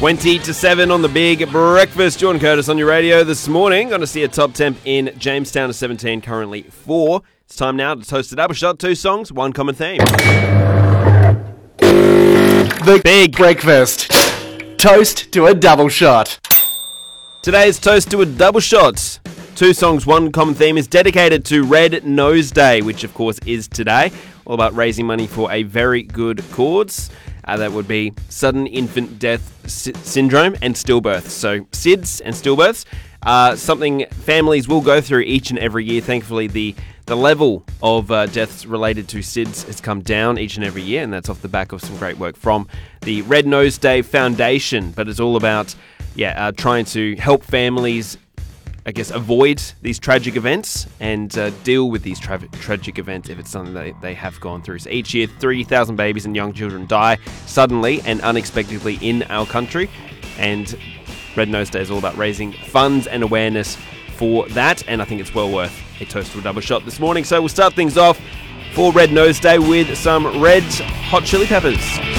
20 to 7 on the Big Breakfast. Jordan Curtis on your radio this morning. Going to see a top temp in Jamestown of 17, currently 4. It's time now to toast a double shot. 2 songs, 1 common theme. The Big Breakfast. Toast to a double shot. Today's toast to a double shot. 2 songs, 1 common theme is dedicated to Red Nose Day, which of course is today. All about raising money for a very good cause. That would be sudden infant death syndrome and stillbirths. So SIDS and stillbirths are something families will go through each and every year. Thankfully, the level of deaths related to SIDS has come down each and every year, and that's off the back of some great work from the Red Nose Day Foundation. But it's all about trying to help families, I guess, avoid these tragic events and deal with these tragic events if it's something they have gone through. So each year, 3,000 babies and young children die suddenly and unexpectedly in our country. And Red Nose Day is all about raising funds and awareness for that. And I think it's well worth a toast to a double shot this morning. So we'll start things off for Red Nose Day with some Red Hot Chili Peppers.